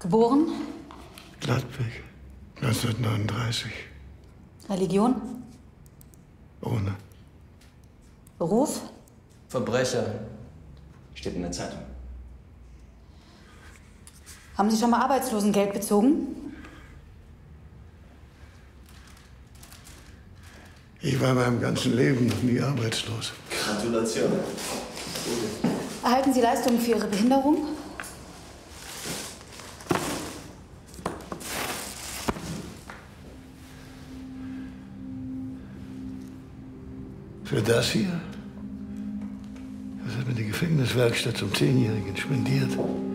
Geboren? Gladbeck, 1939. Religion? Ohne. Beruf? Verbrecher. Steht in der Zeitung. Haben Sie schon mal Arbeitslosengeld bezogen? Ich war meinem ganzen Leben noch nie arbeitslos. Gratulation. Erhalten Sie Leistungen für Ihre Behinderung? Für das hier? Das hat mir die Gefängniswerkstatt zum 10-Jährigen spendiert.